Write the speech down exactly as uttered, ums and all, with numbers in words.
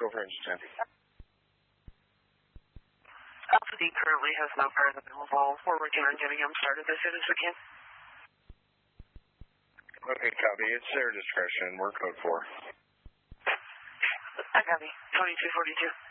go for engine ten. Alpha D currently has no cars available. We're working on getting them started as soon as we can. Okay, copy. It's their discretion. We're code four. I copy. twenty-two forty-two.